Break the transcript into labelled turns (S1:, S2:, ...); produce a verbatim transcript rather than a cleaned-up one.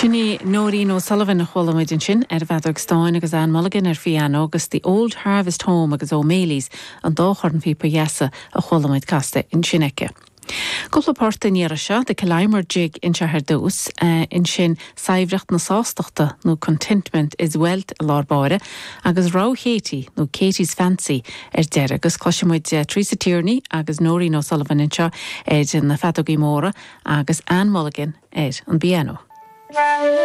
S1: Sinné Noreen O'Sullivan a cholamuid sin ar bheadach stáin agus Anne Mulligan ar fianó agus the Old Harvest Home agus O'Malley's an dóchorn fi payasa a cholamuid casta in Sinneke. Cúpla páirta níara seo de Calimmer jig in Shahar Dús uh, in sin saibhreacht na sástachta nó contentment is wealth a lárbáire agus rá Héti nó Katie's Fancy ar deire agus cloisimuid uh, Theresa Tierney agus Noreen O'Sullivan in seo ed in na Fatogí Móra agus Anne Mulligan ed an piano.